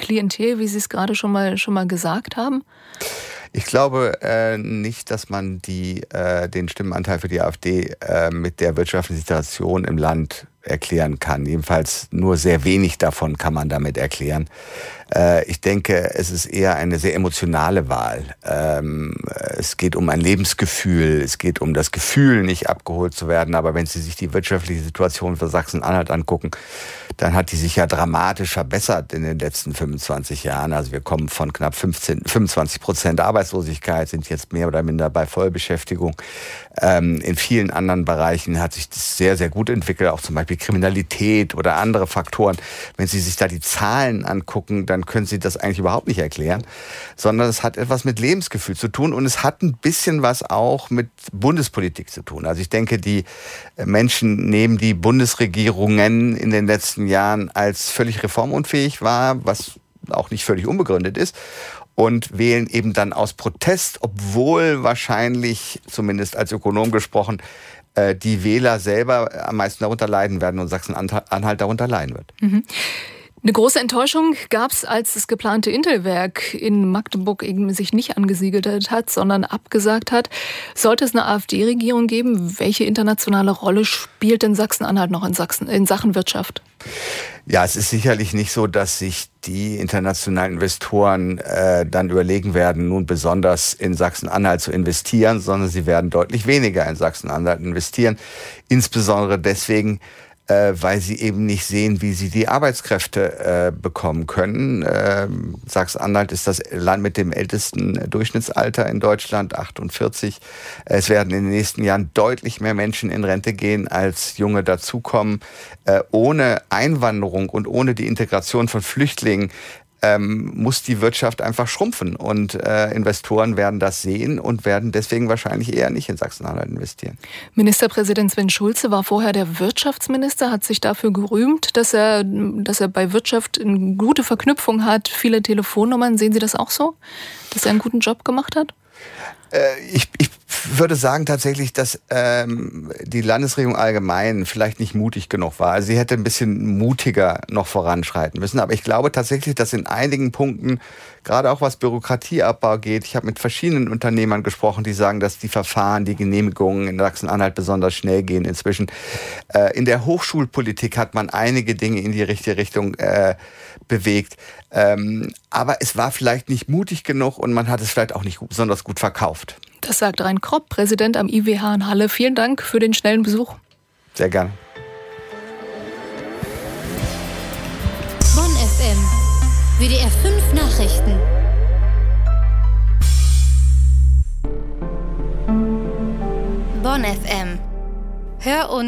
Klientel, wie Sie es gerade schon mal gesagt haben? Ich glaube nicht, dass man den Stimmenanteil für die AfD mit der wirtschaftlichen Situation im Land erklären kann. Jedenfalls nur sehr wenig davon kann man damit erklären. Ich denke, es ist eher eine sehr emotionale Wahl. Es geht um ein Lebensgefühl, es geht um das Gefühl, nicht abgeholt zu werden. Aber wenn Sie sich die wirtschaftliche Situation für Sachsen-Anhalt angucken, dann hat die sich ja dramatisch verbessert in den letzten 25 Jahren. Also wir kommen von knapp 25% Arbeitslosigkeit, sind jetzt mehr oder minder bei Vollbeschäftigung. In vielen anderen Bereichen hat sich das sehr, sehr gut entwickelt, auch zum Beispiel Kriminalität oder andere Faktoren. Wenn Sie sich da die Zahlen angucken, dann können Sie das eigentlich überhaupt nicht erklären, sondern es hat etwas mit Lebensgefühl zu tun und es hat ein bisschen was auch mit Bundespolitik zu tun. Also ich denke, die Menschen nehmen die Bundesregierungen in den letzten Jahren als völlig reformunfähig wahr, was auch nicht völlig unbegründet ist. Und wählen eben dann aus Protest, obwohl wahrscheinlich, zumindest als Ökonom gesprochen, die Wähler selber am meisten darunter leiden werden und Sachsen-Anhalt darunter leiden wird. Mhm. Eine große Enttäuschung gab es, als das geplante Intelwerk in Magdeburg eben sich nicht angesiedelt hat, sondern abgesagt hat. Sollte es eine AfD-Regierung geben, welche internationale Rolle spielt denn Sachsen-Anhalt noch in Sachen Wirtschaft? Ja, es ist sicherlich nicht so, dass sich die internationalen Investoren dann überlegen werden, nun besonders in Sachsen-Anhalt zu investieren, sondern sie werden deutlich weniger in Sachsen-Anhalt investieren. Insbesondere deswegen, weil sie eben nicht sehen, wie sie die Arbeitskräfte bekommen können. Sachsen-Anhalt ist das Land mit dem ältesten Durchschnittsalter in Deutschland, 48. Es werden in den nächsten Jahren deutlich mehr Menschen in Rente gehen, als Junge dazukommen. Ohne Einwanderung und ohne die Integration von Flüchtlingen muss die Wirtschaft einfach schrumpfen. Und Investoren werden das sehen und werden deswegen wahrscheinlich eher nicht in Sachsen-Anhalt investieren. Ministerpräsident Sven Schulze war vorher der Wirtschaftsminister, hat sich dafür gerühmt, dass er bei Wirtschaft eine gute Verknüpfung hat, viele Telefonnummern. Sehen Sie das auch so, dass er einen guten Job gemacht hat? Ich würde sagen tatsächlich, dass die Landesregierung allgemein vielleicht nicht mutig genug war. Also sie hätte ein bisschen mutiger noch voranschreiten müssen. Aber ich glaube tatsächlich, dass in einigen Punkten, gerade auch was Bürokratieabbau geht, ich habe mit verschiedenen Unternehmern gesprochen, die sagen, dass die Verfahren, die Genehmigungen in Sachsen-Anhalt besonders schnell gehen inzwischen. In der Hochschulpolitik hat man einige Dinge in die richtige Richtung bewegt. Aber es war vielleicht nicht mutig genug und man hat es vielleicht auch nicht besonders gut verkauft. Das sagt Rein Kropp, Präsident am IWH in Halle. Vielen Dank für den schnellen Besuch. Sehr gerne. Bonn FM. WDR 5 Nachrichten. Bonn FM. Hör uns